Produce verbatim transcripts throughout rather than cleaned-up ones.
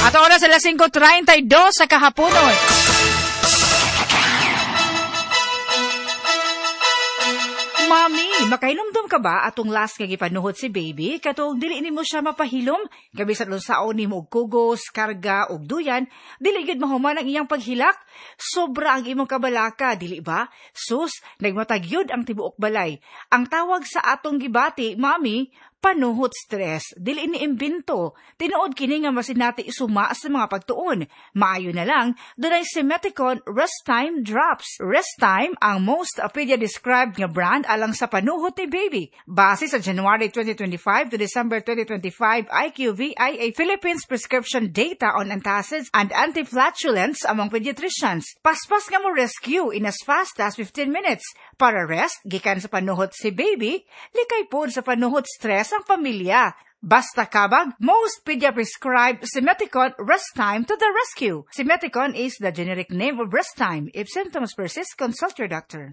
At oras alas singko treinta y dos sa kahaponon. Mami, makailumdum ka ba atong last nga gipanuhot si baby? Katong dili nimo siya mapahilom? Gabi sa lunsaon nimo og kugos, karga og duyan, dili gid mahuman ang iyang paghilak? Sobra ang imong kabalaka, dili ba? Sus, nagmatagyod ang tibuok balay. Ang tawag sa atong gibati, mami, panuhot stress, dili ni imbento. Tinuod kini nga masinati isuma sa mga pagtuon. Maayo na lang, dunay Simeticon Rest Time Drops. Rest Time ang most pedia-described nga brand alang sa panuhot ni baby. Base sa January twenty twenty-five to December twenty twenty-five I Q V I A Philippines prescription data on antacids and antiflatulence among pediatricians. Paspas nga mo rescue in as fast as fifteen minutes. Para rest, gikan sa panuhot si baby, likay pod sa panuhot stress ang pamilya. Basta kabag, most pedia-prescribed Simeticon Rest Time to the rescue. Simeticon is the generic name of Rest Time. If symptoms persist, consult your doctor.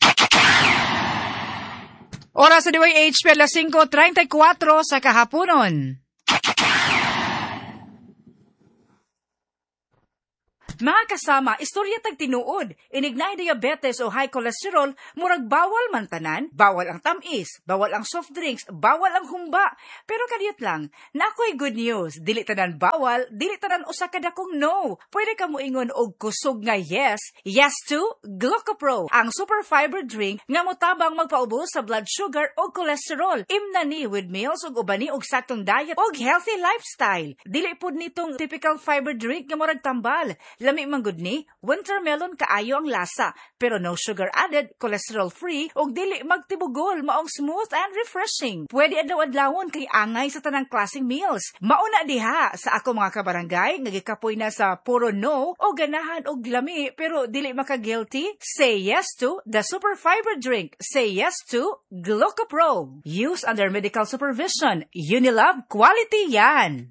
Oras sa D Y H P alas singko treinta y cuatro sa kahaponon. Mga kasama, istorya tag tinuod. Inignay diabetes o high cholesterol, murag bawal man tanan, bawal ang tamis, bawal ang soft drinks, bawal ang humba. Pero kadiyot lang, na ako'y good news. Dili tanan bawal, dili tanan usa ka dakong no. Pwede ka mo ingon og kusog nga yes. Yes to Glucopro, ang super fiber drink nga motabang magpaubos sa blood sugar o cholesterol. Imna ni with meals ug ubani og saktong diet og healthy lifestyle. Dili pud nitong typical fiber drink nga murag tambal. Lami man gud ni, winter melon kaayo ang lasa, pero no sugar added, cholesterol free, ug dili magtibugol, maong smooth and refreshing. Pwede adlaw-adlawon kay angay sa tanang klaseng meals. Mauna diha sa ako mga kabarangay, nagikapoy na sa puro no, o ganahan og lami, pero dili maka-guilty. Say yes to the super fiber drink. Say yes to Glucopro. Use under medical supervision. Unilab quality yan.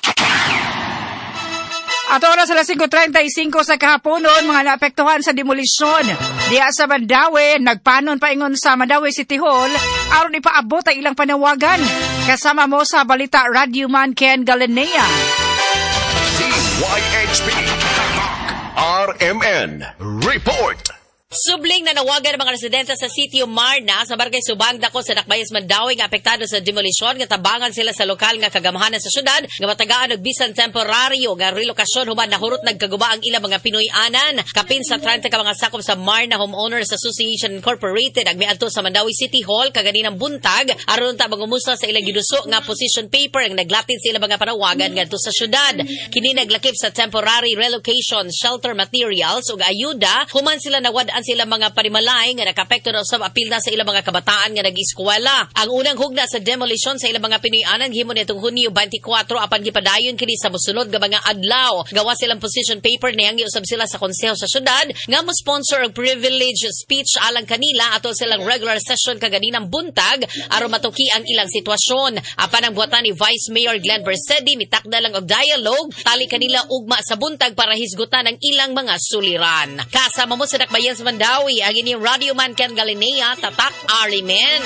At oras alas singko treinta y cinco sa kahaponon, mga naapektuhan sa demolisyon. Diya sa Mandawi, nagpanon paingon sa Mandawi City Hall, aron ipaabot ang ilang panawagan. Kasama mo sa balita Radio Man Ken Galinea. D Y H P R M N Report. Subling na nawagan ang mga residente sa Sitio Marna sa Barangay Subang Dako sa Dakbayas Mandawi nga apektado sa demolisyon nga tabangan sila sa lokal nga kagamahanan sa syudad nga matagaan og bisan temporaryo nga relokasyon human nahurot nagkaguba ang ilang mga Pinoy-anan. Kapin sa treinta ka mga sakop sa Marna Homeowners Association Incorporated ang miadto sa Mandawi City Hall kaganinang buntag aron ta mangumusta sa ilang giduso nga position paper ang naglatid sa ilang mga panawagan ngadto sa syudad. Kini naglakip sa temporary relocation, shelter materials ug ayuda human sila nawad-an sila mga parimalay nga nakapekto na usab apil na sa ilang mga kabataan nga nag-eskwela. Ang unang hugna sa demolition sa ilang mga Pinoy-anan himo nitong Hunyo twenty-four apan gipadayon kini sa mosunod nga mga adlaw. Gawa silang position paper niyang giusab sila sa konseho sa syudad nga mo sponsor og privilege speech alang kanila ato silang regular session kaganinang buntag aron matuki ang ilang sitwasyon. Apan ang buhatan ni Vice Mayor Glenn Bersedi mitakda lang og dialogue tali kanila ugma sa buntag para hisgutan ang ilang mga suliran. Kasama mo sa Dakbayan sa Mandawi, ang inyong Radio Man Ken Galinea, Tatak Arimen.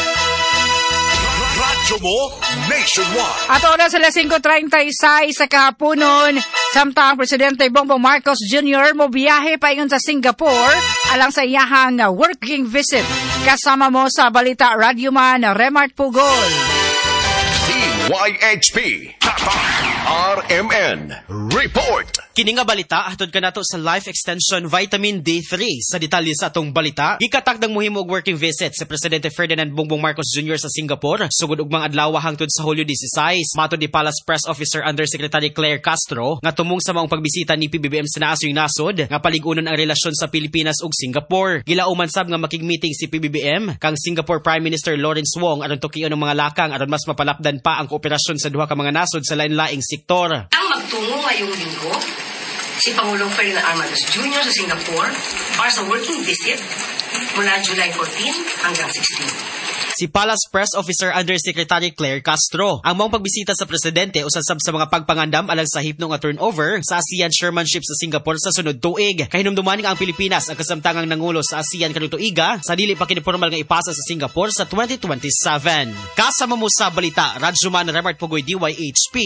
Radyo mo nationwide. At oras alas singko treinta y seis sa kahaponon, samtang Presidente Bongbong Marcos Junior mo biyahe paingon sa Singapore alang sa iyahang working visit. Kasama mo sa balita Radio Man Remart Pugol. D Y H P Tatak R M N Report. Kini nga balita hatod kanato sa Life Extension Vitamin D three. Sa detalye sa atong balita, gikatakdang muhimo og working visit sa Presidente Ferdinand Bongbong Marcos Junior sa Singapore sugod og mga adlaw hangtod sa Hulyo disiseis. Matod ni Palace Press Officer Undersecretary Claire Castro nga tumong sa maong pagbisita ni P B B M sa naasyo'y nasod nga paligunon ang relasyon sa Pilipinas ug Singapore. Gilauman sab nga makigmeeting si P B B M kang Singapore Prime Minister Lawrence Wong aron tukion ang mga lakang aron mas mapalapdan pa ang kooperasyon sa duha ka mga nasod sa lain-laing sektor. Ang magtungo ngayong linggo si Pangulong Ferdinand R. Marcos Junior sa Singapore para sa working visit mula July fourteenth hanggang sixteenth. Si Palace Press Officer Undersecretary Claire Castro ang maong pagbisita sa presidente usab sa mga pagpangandam alang sa hipno nga turnover sa ASEAN chairmanship sa Singapore sa sunod tuig. Kahinumduman nga ang Pilipinas ang kasamtangang nangulo sa ASEAN kadtong tuiga sa dili pa kini formal nga ipasa sa Singapore sa twenty twenty-seven. Kasama mo sa balita, Radyo Man Remart Pugoy D Y H P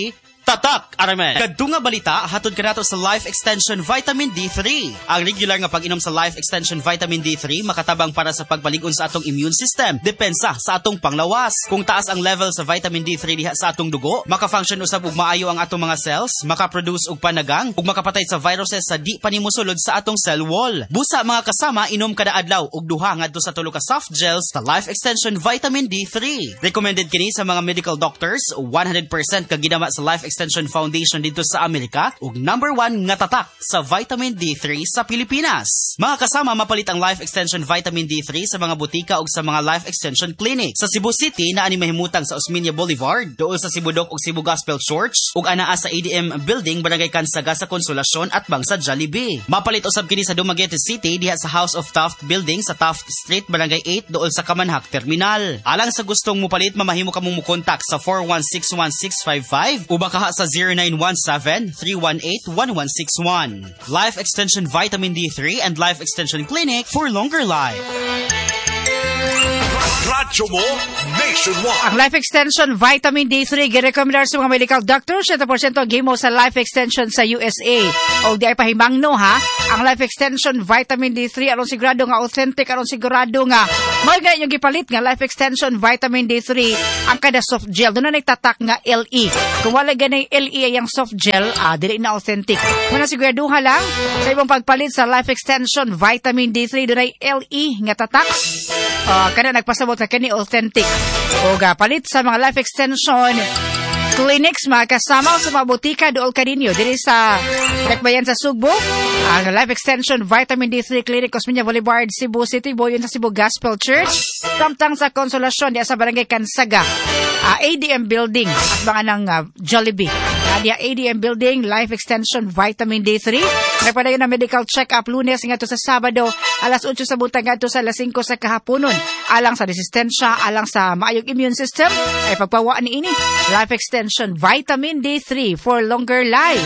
Tatak, Aramen. Kadto nga balita, hatod ka nato sa Life Extension Vitamin D three. Ang regular nga pag-inom sa Life Extension Vitamin D three makatabang para sa pagbalig-on sa atong immune system, depensa sa atong panglawas. Kung taas ang level sa Vitamin D three diha sa atong dugo, maka-function usab og maayo ang atong mga cells, maka-produce og panagang, ug makapatay sa viruses sa di pa nimo sulod sa atong cell wall. Busa mga kasama, inom kada adlaw og duha ngadto sa tulo ka soft gels sa Life Extension Vitamin D three. Recommended kini sa mga medical doctors, one hundred percent ka ginama sa Life Extension Foundation dito sa Amerika, ug number one nga tatak sa Vitamin D three sa Pilipinas. Mga kasama, mapalit ang Life Extension Vitamin D three sa mga butika ug sa mga Life Extension Clinic. Sa Cebu City, naa ni mahimutang sa Osmeña Boulevard, dool sa Sibudok ug Cebu Gospel Church, ug anaa sa A D M Building, Barangay Kansaga sa Konsolasyon at Bangsa Jollibee. Mapalit usab kini sa Dumaguete City diha sa House of Taft Building sa Taft Street, Barangay eight, dool sa Kamanhak Terminal. Alang sa gustong mupalit, mamahimo ka mong mukontak sa four one six one six five five o baka sa zero nine one seven three one eight one one six one. Life Extension Vitamin D three and Life Extension Clinic for longer life. Radyo mo nationwide. Ang Life Extension Vitamin D three girekomendar sa mga medical doctors one hundred percent gimo sa Life Extension sa U S A. O di ay pahimangno ha, ang Life Extension Vitamin D three aron sigurado nga authentic, aron sigurado nga may nga yung gipalit nga Life Extension Vitamin D three ang kada soft gel. Doon na nagtatak nga L E. Kung wala ganay L E ay ang soft gel, ah, dili na authentic. Muna siguraduha lang sa ibang pagpalit sa Life Extension Vitamin D three, doon ay L E nga tatak. Uh, kada nagpasabot na kani authentic. O ga palit sa mga Life Extension Clinics, mga kasama sa mga butika dool kaninyo diri sa Dakbayan sa Sugbo. Ang Life Extension Vitamin D three Clinic, Osmeña Boulevard, Cebu City, boyon sa Cebu Gospel Church, samtang sa Konsolasyon diya sa Barangay Kansaga, uh, A D M Building at mga ng uh, Jollibee. Uh, diya A D M Building, Life Extension Vitamin D three. Nagpadayon na medical check-up Lunes nga to sa Sabado, alas eight sa buntag nga to sa alas five sa kahaponon. Alang sa resistensya, alang sa maayong immune system, ay pagpawa ni ini Life Extension Vitamin D three for longer life.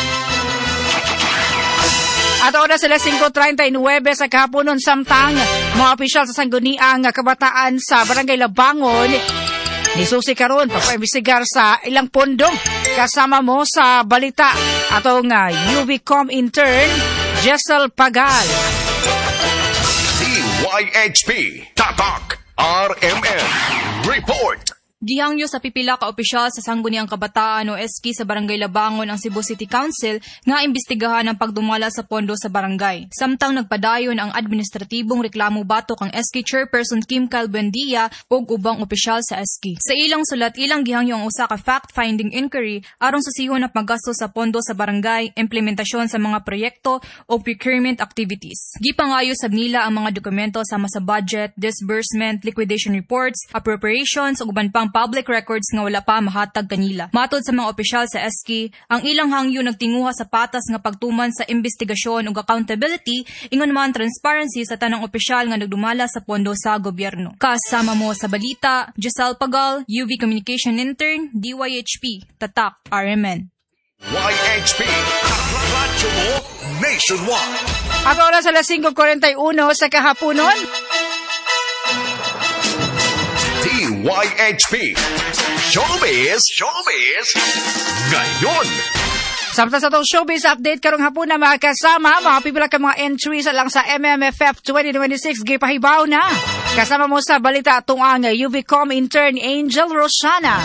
At oras sila five thirty-nine sa kahaponon, samtang mga opisyal sa sangguniang kabataan sa Barangay Labangon nisusi karon pagpaimbestigar sa ilang pondo. Kasama mo sa balita atong uh, U V Com intern Jessel Pagal. D Y H P Tatak R M N Report. Gihangyo sa pipila ka opisyal sa Sangguniang Kabataan o S K sa Barangay Labangon ang Cebu City Council nga imbestigahan ang pagdumala sa pondo sa barangay. Samtang nagpadayon ang administratibong reklamo batok ang S K Chairperson Kim Kyle Buendia ug ubang opisyal sa S K. Sa ilang sulat, ilang gihangyo ang usa ka fact-finding inquiry aron susihon ang paggasto sa pondo sa barangay, implementasyon sa mga proyekto o procurement activities. Gipangayo sab nila ang mga dokumento sama sa budget, disbursement, liquidation reports, appropriations ug uban pang public records nga wala pa mahatag kanila. Matod sa mga opisyal sa S K, ang ilang hangyo nagtinguha sa patas nga pagtuman sa investigasyon ug accountability, ingon man transparency sa tanang opisyal nga nagdumala sa pondo sa gobyerno. Kasama mo sa balita, Giselle Pagal, U V Communication Intern, D Y H P, Tatak, R M N. Y H P Radyo mo nationwide. At oras alas five forty-one sa kahaponon. D Y H P Showbiz Showbiz ngayon. Samtang sa itong showbiz update karong hapon na mga kasama, mga pipila ka mga entries lang sa M M F F twenty twenty-six gipahibaw na. Kasama mo sa balita atong ang U V Com intern Angel Rosana.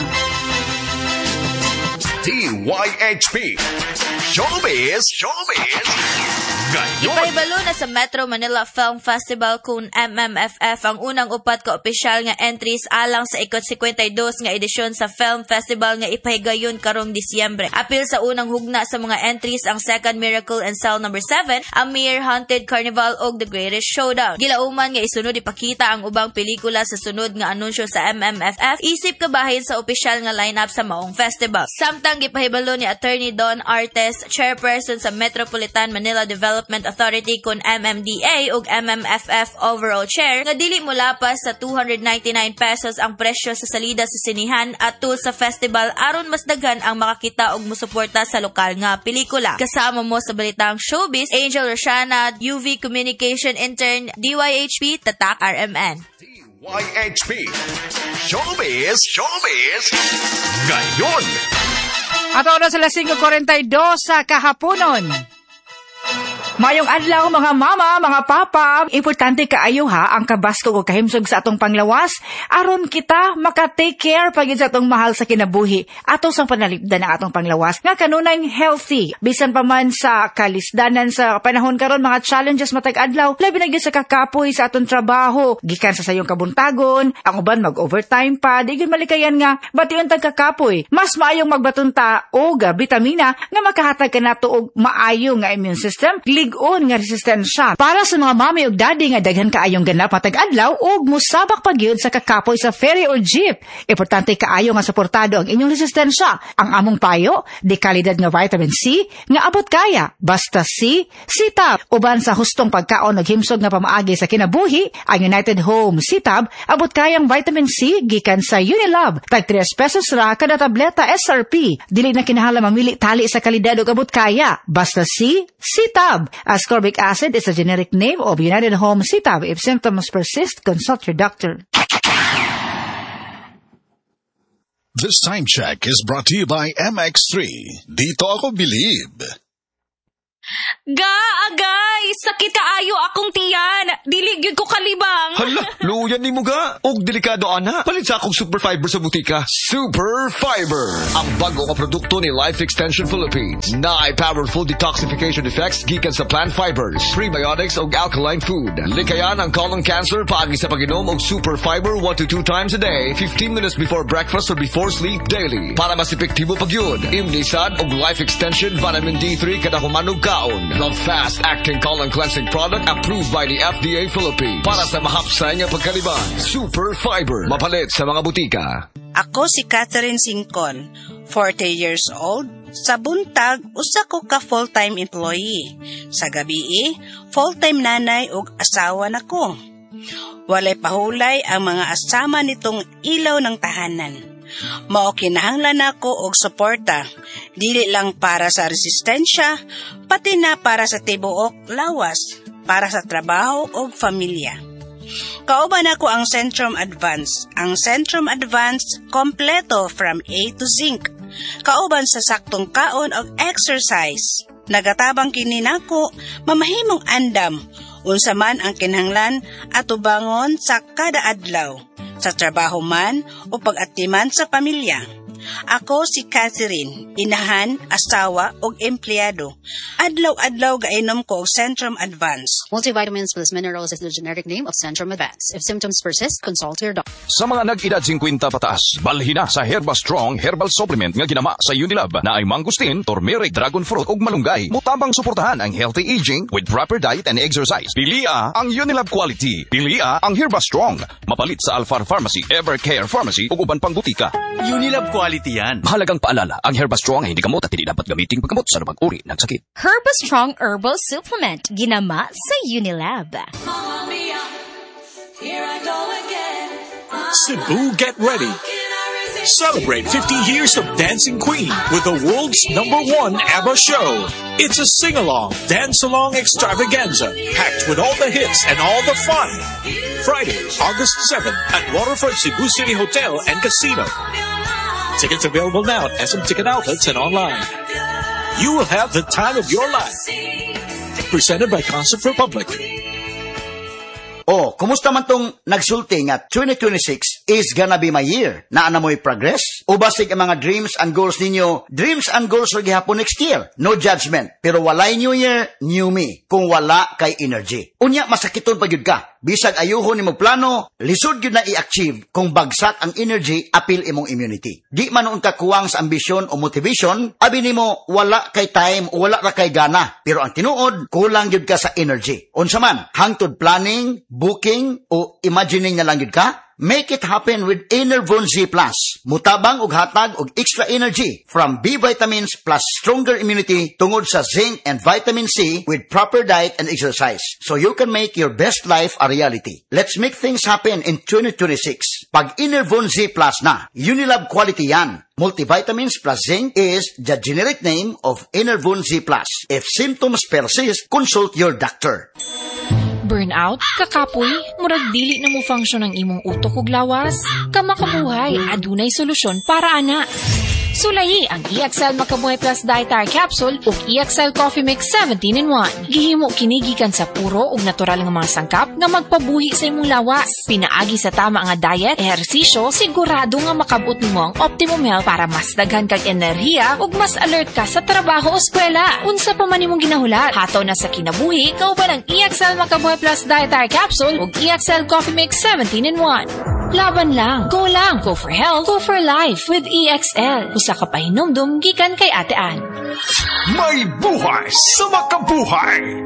D Y H P Showbiz Showbiz ngayon. Ipahibalo na sa Metro Manila Film Festival kung M M F F ang unang upat ka opisyal nga entries alang sa ikot fifty-two nga edisyon sa Film Festival nga ipahigayon karong Disyembre. Apil sa unang hugna sa mga entries ang Second Miracle and Cell number seven, ang Mere Haunted Carnival ug The Greatest Showdown. Gilauman nga isunod ipakita ang ubang pelikula sa sunod nga anunsyo sa M M F F isip kabahin sa opisyal nga lineup sa maong festival. Samtang gipahibalo ni Attorney Don Artes, chairperson sa Metropolitan Manila Development Authority kun M M D A ug M M F F overall chair nga dili mulapas sa two hundred ninety-nine pesos ang presyo sa salida sa sinihan at tool sa festival aron mas daghan ang makakita ug mosuporta sa lokal nga pelikula. Kasama mo sa balitang showbiz, Angel Rosana, U V Communication Intern, D Y H P, Tatak R M N. D Y H P Showbiz Showbiz ngayon. At oras sa lasing forty-two sa kahaponon. Mayong adlaw mga mama, mga papa, importante kaayo ha ang kabasko o kahimsog sa atong panglawas aron kita maka-take care pagid sa atong mahal sa kinabuhi ato sang panalipdan ang atong panglawas nga kanunay healthy bisan pa man sa kalisdanan sa panahon karon mga challenges matag adlaw labi na gyud sa kakapoy sa atong trabaho gikan sa sayong kabuntagon ang uban mag-overtime pa di gyud malikayan nga bation tag kakapoy mas maayong magbatunta og bitamina nga makahatag kanato og maayo nga immune system on nga resistensya para sa mga mami ug daddy nga daghan kaayong ganap matag adlaw ug musabak pagyud sa kakapoy sa ferry or jeep. Importante kaayo nga suportado ang inyong resistensya. Ang among payo, di kalidad nga vitamin C nga abot kaya. Basta C, C-Tab. Uban sa hustong pagkaon ug himsog nga pamaagi sa kinabuhi, ang United Home C-Tab abot kayang vitamin C gikan sa Unilab. Tag three pesos ra kada tableta S R P. Dili na kinahanglan mamili tali sa kalidad ug abot kaya. Basta C, C-Tab. Ascorbic acid is a generic name of United Home C-Tab. If symptoms persist, consult your doctor. This time check is brought to you by M X three. Dito ako believe. Ga, agay! Sakit kaayo akong tiyan! Dili gyud ko kalibang! Hala, luyan ni mo ga! Og delikado ana! Palit sa akong Super Fiber sa butika. Super Fiber, ang bago nga produkto ni Life Extension Philippines. Na ay powerful detoxification effects gikan sa plant fibers, prebiotics ug alkaline food. Likayan ang colon cancer paagi sa pag-inom og Super Fiber one to two times a day, fifteen minutes before breakfast or before sleep daily. Para mas epektibo pagyud, imnisad og Life Extension Vitamin D three kada humanog kaon. The fast-acting colon cleansing product approved by the F D A Philippines. Para sa mahapsay nga pagkaliban, Super Fiber. Mapalit sa mga butika. Ako si Catherine Singcon, forty years old. Sa buntag, usa ko ka full-time employee. Sa gabi, full-time nanay ug asawa nako. Walay pahulay ang mga asama nitong ilaw ng tahanan. Mao kinahanglan nako og suporta, dili lang para sa resistensya, pati na para sa tibuok lawas, para sa trabaho ug pamilya. Kauban ako ang Centrum Advance. Ang Centrum Advance kompleto from A to Zinc. Kauban sa saktong kaon ug exercise. Nagatabang kini nako mamahimong andam unsa man ang kinahanglan atubangon sa kada adlaw. Sa trabaho man o pag-atiman sa pamilya. Ako si Catherine, inahan, asawa o empleyado. Adlaw-adlaw gainom ko og Centrum Advance. Multivitamins plus minerals is the generic name of Centrum Advance. If symptoms persist, consult your doctor. Sa mga nag-edad fifty pataas, balhin na sa Herba Strong Herbal Supplement nga ginama sa Unilab na ay mangustin, turmeric, dragon fruit ug malunggay. Mutabang suportahan ang healthy aging with proper diet and exercise. Pilia ang Unilab quality. Pilia ang Herba Strong. Mapalit sa Alfar Pharmacy, Evercare Pharmacy ug uban pang butika. Unilab quality yan. Mahalagang paalala, ang Herba Strong ay hindi gamot at hindi dapat gamiting paggamot sa anumang uri ng sakit. Herba Strong Herbal Supplement, ginama sa Unilab. Cebu, get ready. Celebrate fifty years of Dancing Queen with the world's number one ABBA show. It's a sing-along, dance-along extravaganza, packed with all the hits and all the fun. Friday, August seventh at Waterfront Cebu City Hotel and Casino. Tickets available now at S M Ticket Outlets and online. You will have the time of your life. Presented by Concert Republic. Oh, kumusta man tong nagsulti nga twenty twenty-six is gonna be my year? Naa na mo'y progress? O basig ang mga dreams and goals ninyo? Dreams and goals ro gihapon next year. No judgment. Pero walay new year, new me. Kung wala kay energy. Unya, masakiton pa gyud ka. Bisag ayuhon nimo plano, lisod gyud na i-achieve kung bagsak ang energy, apil imong immunity. Di man noon ka kuwang sa ambisyon o motivation, abi nimo wala kay time o wala ra kay gana. Pero ang tinuod, kulang gyud ka sa energy. Unsa man, hangtod planning, booking o imagining na lang gyud ka? Make it happen with Enervon Z Plus. Mutabang ug hatag og extra energy from B vitamins plus stronger immunity tungod sa zinc and vitamin C with proper diet and exercise. So you can make your best life a reality. Let's make things happen in twenty twenty-six. Pag Enervon Z Plus na, Unilab quality yan. Multivitamins plus zinc is the generic name of Enervon Z Plus. If symptoms persist, consult your doctor. Burnout, kakapoy, murag dili na mo function ang imong utok ug lawas. Kamakabuhay, adunay solusyon para ana. Sulayi ang E X L Makabuhay Plus Dietary Capsule ug E X L Coffee Mix seventeen in one. Gihimo kinigikan sa puro ug natural nga mga sangkap nga magpabuhi sa imong lawas. Pinaagi sa tama nga diet, ehersisyo, sigurado nga makabot nimo ang optimum health para mas daghan kag enerhiya ug mas alert ka sa trabaho o eskwela. Unsa pa man imong ginahulat, hataw na sa kinabuhi, kauban ang E X L Makabuhay Plus Dietary Capsule ug E X L Coffee Mix seventeen in one. Laban lang. Go lang. Go for health. Go for life with E X L. Usa ka pahinumdum gikan kay Ate Ann. May buhay sa makabuhay!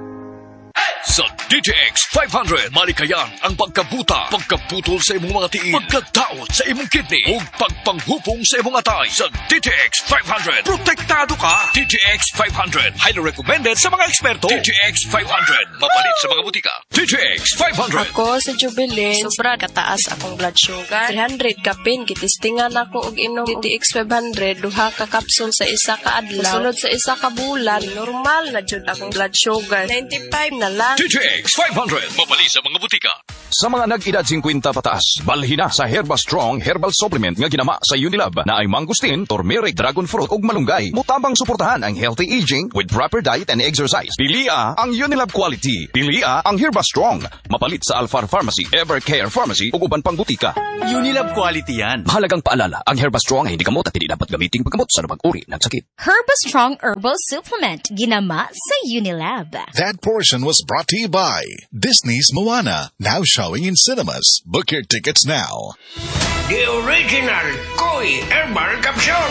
Sa D T X five hundred, malikayan ang pagkabuta, pagkaputol sa imong mga tiil, pagkadaot sa imong kidney, ug pagpanghupong sa imong atay. Sa D T X five hundred, protektado ka. D T X five hundred, highly recommended sa mga eksperto. D T X five hundred, mapalit sa mga butika. D T X five hundred. Ako sa Jubilin, sobra kataas akong blood sugar. three hundred kapin, kitistingan ako og inom D T X five hundred, duha ka kapsul sa isa ka adlaw. Sunod sa isa ka bulan, normal na jud akong blood sugar. ninety-five na lang. D T X five hundred, mapali sa mga butika. Sa mga nag-edad fifty pataas, balhina sa Herba Strong Herbal Supplement nga ginama sa Unilab na ay mangustin, turmeric, dragon fruit ug malunggay. Mutabang suportahan ang healthy aging with proper diet and exercise. Pilia ang Unilab quality. Pilia ang Herba Strong. Mapalit sa Alfar Pharmacy, Evercare Pharmacy ug uban pang butika. Unilab quality yan. Mahalagang paalala, ang Herba Strong ay hindi gamot at hindi dapat gamitin paggamot sa anumang uri ng sakit. Herba Strong Herbal Supplement, ginama sa Unilab. That portion was brought to you by Disney's Moana, now showing in cinemas. Book your tickets now. The original Koi Herbal Capsule.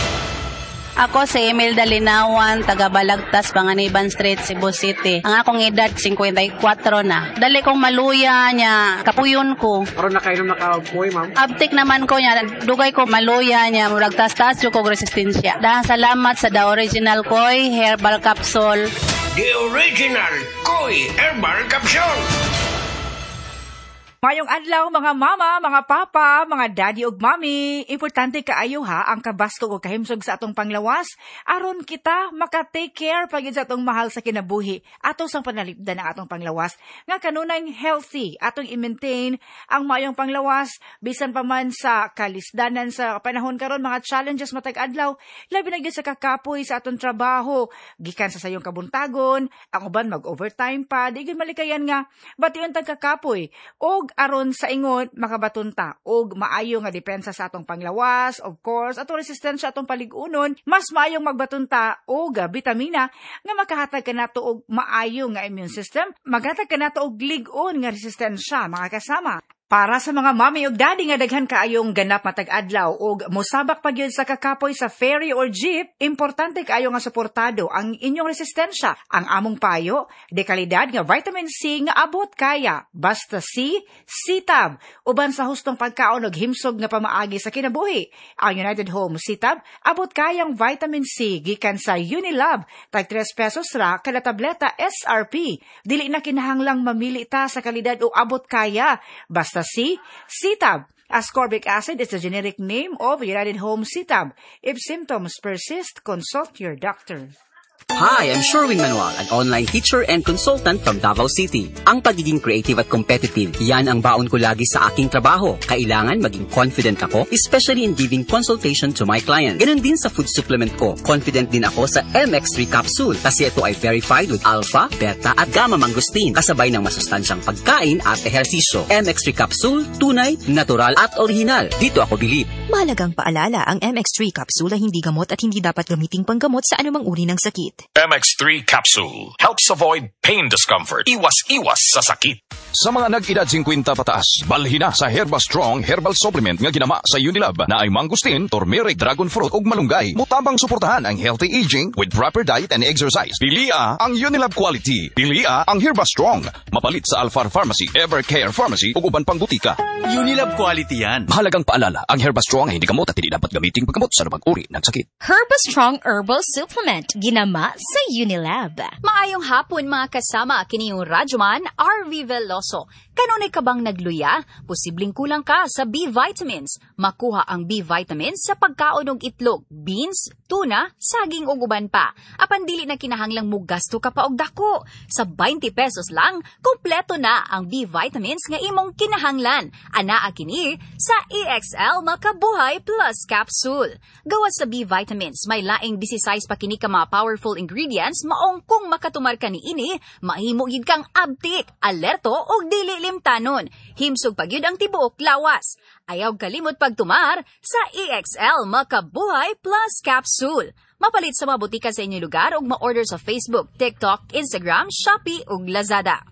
Ako si Imelda Linawan, taga Balagtas, Panganiban Street, Cebu City. Ang akong edad, fifty-four na. Dali kong maluya niya, kapuyon ko. Aron na kayo na nakapoy, ma'am? Abtik naman ko niya, dugay ko maluya niya, murag tas-tas yung kong resistensya. Dahil salamat sa The Original Koi Herbal Capsule. The original Koi Herbal Capsule. Mayong adlaw mga mama, mga papa, mga daddy ug mami, importante kaayo ha ang kabastog o kahimsog sa atong panglawas aron kita maka-take care pagid sa atong mahal sa kinabuhi ato sang panalipdan ang atong panglawas nga kanunay healthy atong i-maintain ang mayong panglawas bisan pa man sa kalisdanan sa panahon karon mga challenges matag adlaw labi na gyud sa kakapoy sa atong trabaho gikan sa sayong kabuntagon ang uban mag-overtime pa di gyud malikayan nga bation tag kakapoy og aron sa ingon makabatunta og maayo nga depensa sa atong panglawas, of course, atong resistensya atong paligunon, mas maayong magbatunta og bitamina nga makahatag kanato og maayo nga immune system, maghatag kanato og lig-on nga resistensya mga kasama. Para sa mga mami ug daddy nga daghan kaayong ganap matag adlaw ug mosabak pa gyud sa kakapoy sa ferry or jeep, importante kaayo nga suportado ang inyong resistensya. Ang among payo, dekalidad nga vitamin C nga abot kaya, basta C, C-Tab, uban sa hustong pagkaon ug himsog nga pamaagi sa kinabuhi. Ang United Home C-Tab abot kayang vitamin C gikan sa Unilab, tag three pesos ra kada tableta S R P. Dili na kinahanglang mamili ta sa kalidad o abot kaya, basta C, C-Tab. Ascorbic acid is the generic name of United Home C-Tab. If symptoms persist, consult your doctor. Hi, I'm Sherwin Manuel, an online teacher and consultant from Davao City. Ang pagiging creative at competitive, yan ang baon ko lagi sa aking trabaho. Kailangan maging confident ako, especially in giving consultation to my client. Ganon din sa food supplement ko. Confident din ako sa M X three capsule kasi ito ay verified with alpha, beta at gamma mangosteen kasabay ng masustansyang pagkain at ehersisyo. M X three capsule, tunay, natural at original. Dito ako bilib. Mahalagang paalala, ang M X three capsule ay hindi gamot at hindi dapat gamiting panggamot sa anumang uri ng sakit. M X three Capsule helps avoid pain discomfort. Iwas-iwas sa sakit. Sa mga nag-edad fifty pataas, balhina sa Herba Strong Herbal Supplement nga ginama sa Unilab na ay mangustin, turmeric, dragon fruit ug malunggay. Mutabang suportahan ang healthy aging with proper diet and exercise. Pilia ang Unilab quality. Pilia ang Herba Strong. Mapalit sa Alfar Pharmacy, Evercare Pharmacy ug uban pang butika. Unilab quality yan. Mahalagang paalala, ang Herba Strong ay hindi gamot at hindi dapat gamitin paggamot sa anumang uri ng sakit. Herba Strong Herbal Supplement, ginama sa Unilab. Maayong hapon mga kasama, kini yung Radyoman R V Veloso. Kanunay ka bang nagluya? Posibleng kulang ka sa B vitamins. Makuha ang B vitamins sa pagkaon og itlog, beans, tuna, saging ug uban pa. Apan dili na kinahanglang mo gasto ka pa og dako. Sa twenty pesos lang, kompleto na ang B vitamins nga imong kinahanglan. Anaa kini sa E X L Makabuhay Plus Capsule. Gawas sa B vitamins, may laing sixteen pa kini ka mga powerful ingredients maong kung makatumar ka ni ini, mahimo gid kang abtik, alerto ug dili limtanon. Himsog pagyud ang tibuok lawas. Ayaw kalimot pagtumar sa E X L Makabuhay Plus Capsule. Mapalit sa mga butika sa inyong lugar ug ma-order sa Facebook, TikTok, Instagram, Shopee ug Lazada.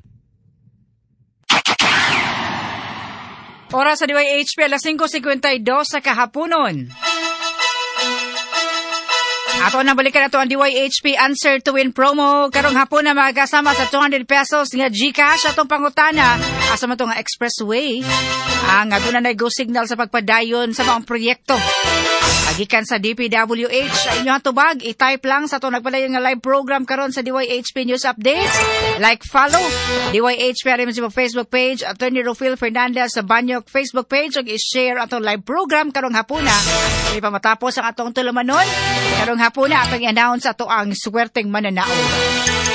Oras sa D Y H P alas five fifty-two sa kahaponon. Ato na balikan ato ang D Y H P Answer to Win promo. Karong hapon na magkasama sa two hundred pesos nga GCash atong pangutana. Asa man to nga expressway. Ang ato na go signal sa pagpadayon sa mga proyekto. Agikan sa D P W H, sa inyo hatubag, i-type lang sa itong nagpadayon nga live program karon sa D Y H P News Updates. Like, follow D Y H P R M C Facebook page, Attorney Rufil Fernandez sa Banyok Facebook page, ug i-share atong live program karong hapuna. Hindi pa matapos ang atong tulumanon. Karong hapuna, atong i-announce ato ang swerteng mananao.